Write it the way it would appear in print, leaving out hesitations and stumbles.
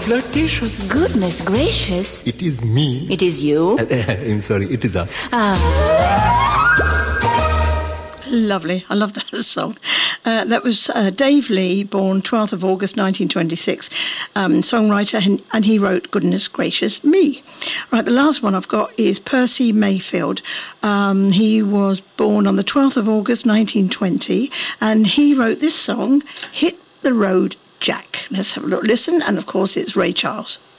flirtatious. Goodness gracious. It is me. It is you. I'm sorry, it is us. Lovely. I love that song. That was Dave Lee, born 12th of August 1926, songwriter, and he wrote Goodness Gracious Me. Right, the last one I've got is Percy Mayfield. He was born on the 12th of August 1920, and he wrote this song, Hit the Road, Jack. Let's have a little listen, and of course it's Ray Charles.